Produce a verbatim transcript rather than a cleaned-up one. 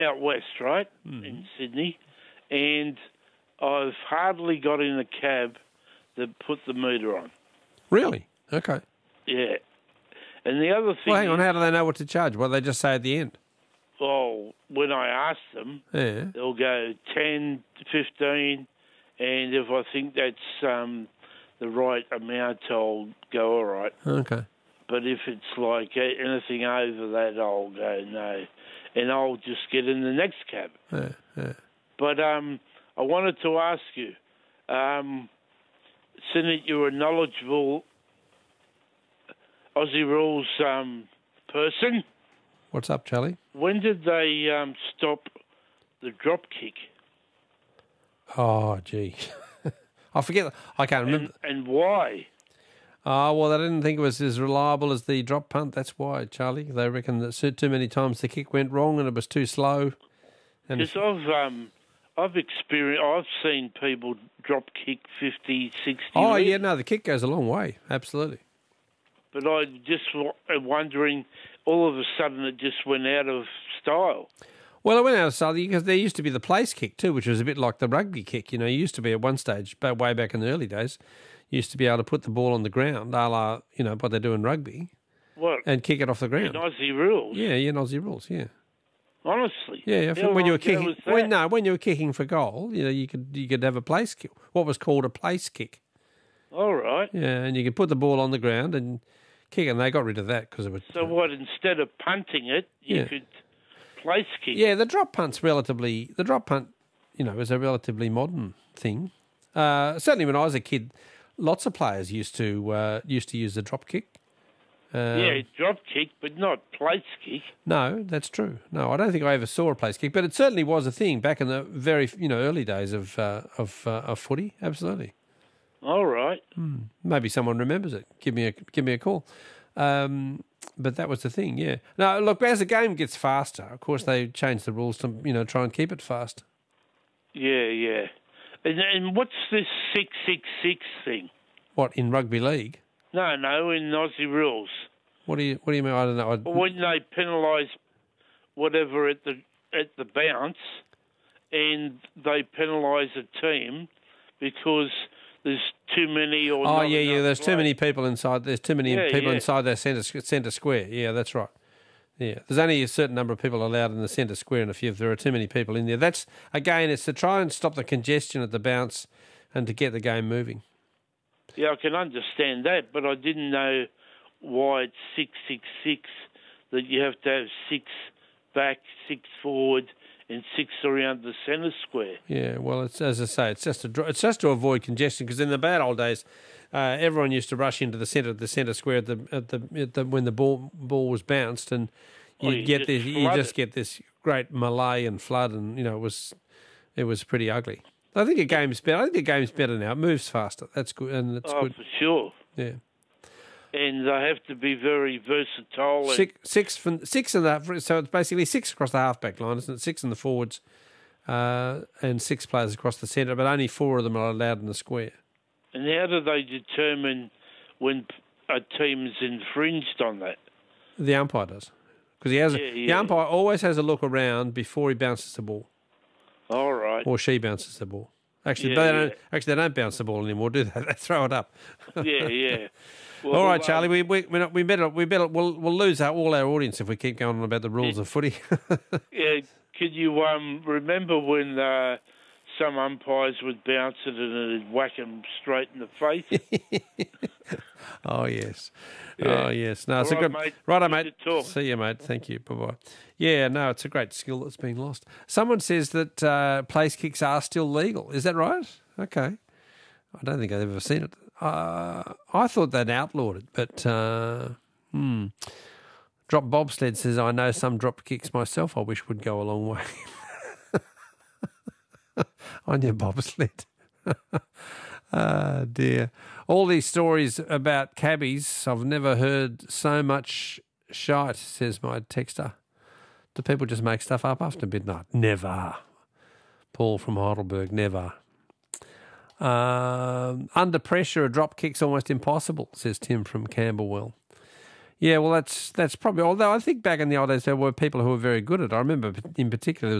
out west, right, Mm. in Sydney, and I've hardly got in a cab that put the meter on. Really? Okay. Yeah. And the other thing Well, hang on. is, How do they know what to charge? Well, they just say at the end. well, when I ask them, Yeah. they'll go ten, fifteen, and if I think that's um, the right amount, I'll go, all right. Okay. But if it's like anything over that, I'll go, no. And I'll just get in the next cab. Yeah, yeah. But um, I wanted to ask you, um, seeing that you're a knowledgeable Aussie rules um, person, What's up, Charlie? when did they um, stop the drop kick? Oh, gee. I forget. I can't remember. And, and why? Oh, well, they didn't think it was as reliable as the drop punt. That's why, Charlie. They reckon that too many times the kick went wrong and it was too slow. Because I've um, I've experienced, I've seen people drop kick fifty, sixty. Oh, meters. yeah, no, the kick goes a long way. Absolutely. But I just am wondering, all of a sudden it just went out of style. Well, it went out of style because there used to be the place kick too, which was a bit like the rugby kick. You know, you used to be at one stage, but way back in the early days, you used to be able to put the ball on the ground, a la, you know, what they do in rugby, What? and kick it off the ground. In Aussie rules? Yeah, yeah, in Aussie rules, yeah. Honestly? Yeah, yeah. How When you were long ago kicking, was that? when no, when you were kicking for goal, you know, you could you could have a place kick, what was called a place kick. All right. Yeah, and you could put the ball on the ground and kick it, and they got rid of that because it was. So what, instead of punting it, you Yeah. could place kick? Yeah, the drop punt's relatively the drop punt, you know, is a relatively modern thing. Uh, certainly, when I was a kid, lots of players used to uh, used to use the drop kick. Um, Yeah, drop kick, but not place kick. No, that's true. No, I don't think I ever saw a place kick, but it certainly was a thing back in the very you know early days of uh, of uh, of footy. Absolutely. All right. Mm. Maybe someone remembers it. Give me a give me a call. Um, but that was the thing. Yeah. Now look, as the game gets faster, of course they change the rules to you know try and keep it fast. Yeah, yeah. And, and what's this six six six thing? What in rugby league? No, no, in Aussie rules. What do you What do you mean? I don't know. I, When they penalise whatever at the at the bounce, and they penalise a team because there's too many or oh not yeah, yeah. enough There's too players. many people inside. There's too many Yeah, people yeah. inside their centre centre square. Yeah, that's right. Yeah, there's only a certain number of people allowed in the centre square, and if, you, if there are too many people in there, that's again, it's to try and stop the congestion at the bounce and to get the game moving. Yeah, I can understand that, but I didn't know why it's six six six, that you have to have six back, six forward, and six around the centre square. Yeah, well, it's as I say, it's just to dr- it's just to avoid congestion because in the bad old days, uh, everyone used to rush into the centre the centre square at the at the, at the when the ball ball was bounced, and you Oh, you get just this you flood just it. get this great melee and flood, and you know it was it was pretty ugly. I think the game's better. I think the game's better now. It moves faster. That's good, and it's Oh, good. for sure. Yeah. And they have to be very versatile. And, Six, six from six in the so it's basically six across the halfback line, isn't it? Six in the forwards, uh, and six players across the centre, but only four of them are allowed in the square. and how do they determine when a team's infringed on that? The umpire does, because he has. Yeah, a, The yeah. umpire always has a look around before he bounces the ball, All right. or she bounces the ball. Actually, Yeah, they don't. yeah. Actually, they don't bounce the ball anymore, do they? They throw it up. Yeah, yeah. Well, all right, um, Charlie. We we we're not- we better we better we'll we'll lose our, all our audience if we keep going on about the rules of footy. Yeah, could you um, remember when uh, some umpires would bounce it and it'd whack them straight in the face? Oh yes, Yeah. oh yes. No, it's All a right, good. mate. Righto, Good mate. to talk. See you, mate. Thank you. Bye bye. Yeah, no, it's a great skill that's been lost. Someone says that uh, place kicks are still legal. Is that right? Okay. I don't think I've ever seen it. Uh, I thought they'd outlawed it, but uh, hmm. Drop Bobsled says, I know some drop kicks myself I wish would go a long way. On your bobsled. Ah, dear. All these stories about cabbies, I've never heard so much shite, says my texter. Do people just make stuff up after midnight? Never. Paul from Heidelberg, never. Um, under pressure, a drop kick's almost impossible, says Tim from Camberwell. Yeah, well, that's that's probably. Although I think back in the old days there were people who were very good at it. I remember in particular there was